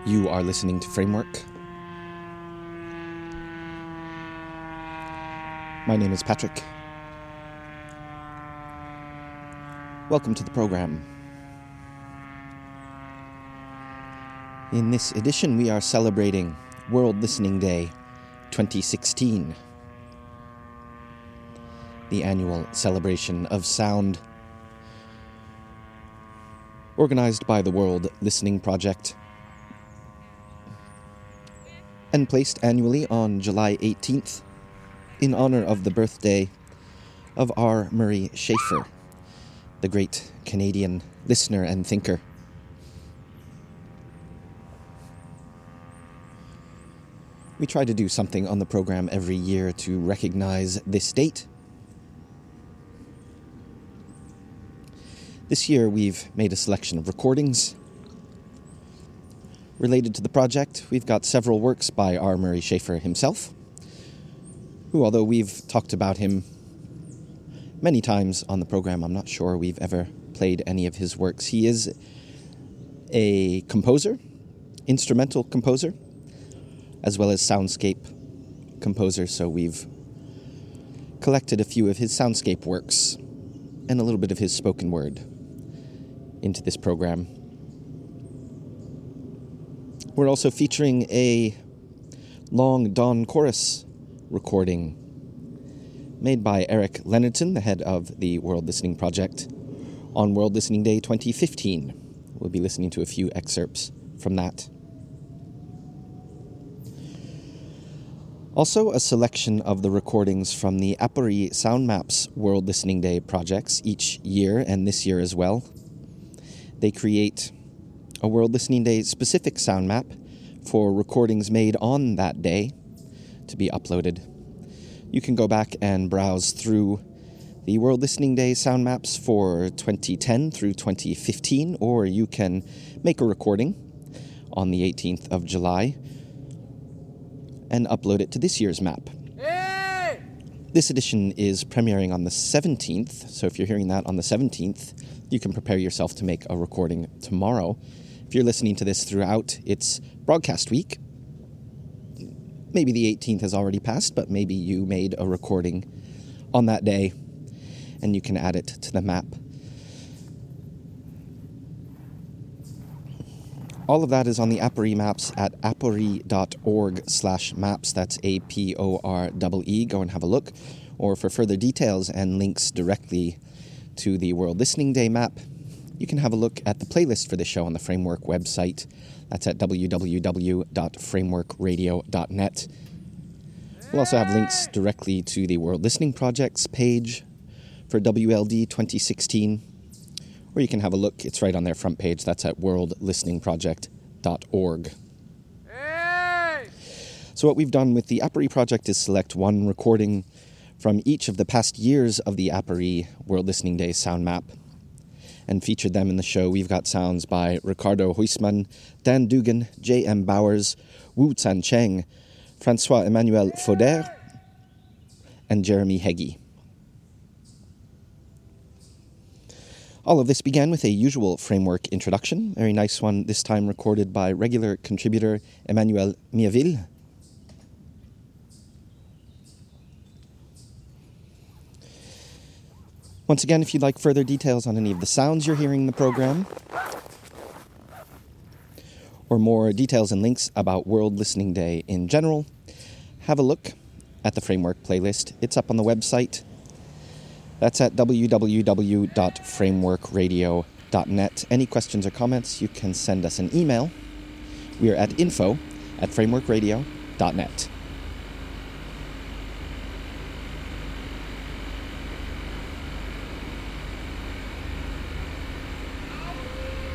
You are listening to Framework. My name is Patrick. Welcome to the program. In this edition, we are celebrating World Listening Day 2016, the annual celebration of sound organized by the World Listening Project and placed annually on July 18th in honor of the birthday of R. Murray Schafer, the great Canadian listener and thinker. We try to do something on the program every year to recognize this date. This year we've made a selection of recordings related to the project. We've got several works by R. Murray Schafer himself, who, although we've talked about him many times on the program, I'm not sure we've ever played any of his works. He is a composer, instrumental composer, as well as soundscape composer, so we've collected a few of his soundscape works and a little bit of his spoken word into this program. We're also featuring a long dawn chorus recording made by Eric Leonardson, the head of the World Listening Project, on World Listening Day 2015. We'll be listening to a few excerpts from that. Also, a selection of the recordings from the Apori Sound Maps World Listening Day projects each year, and this year as well. They create a World Listening Day specific sound map for recordings made on that day to be uploaded. You can go back and browse through the World Listening Day sound maps for 2010 through 2015, or you can make a recording on the 18th of July and upload it to this year's map. Hey! This edition is premiering on the 17th, so if you're hearing that on the 17th, you can prepare yourself to make a recording tomorrow. If you're listening to this throughout its broadcast week, maybe the 18th has already passed, but maybe you made a recording on that day and you can add it to the map. All of that is on the Apori maps at apori.org/maps. That's APOREE. Go and have a look. Or for further details and links directly to the World Listening Day map, you can have a look at the playlist for the show on the Framework website. That's at www.frameworkradio.net. We'll also have links directly to the World Listening Project's page for WLD 2016. Or you can have a look, it's right on their front page. That's at worldlisteningproject.org. Hey! So what we've done with the Apori project is select one recording from each of the past years of the Apori World Listening Day sound map and featured them in the show. We've got sounds by Ricardo Huisman, Dan Dugan, J.M. Bowers, Wu Tsan Cheng, Francois-Emmanuel Fauder, and Jeremy Heggie. All of this began with a usual Framework introduction, very nice one, this time recorded by regular contributor Emmanuel Miaville. Once again, if you'd like further details on any of the sounds you're hearing in the program, or more details and links about World Listening Day in general, have a look at the Framework playlist. It's up on the website. That's at www.frameworkradio.net. Any questions or comments, you can send us an email. We are at info@frameworkradio.net.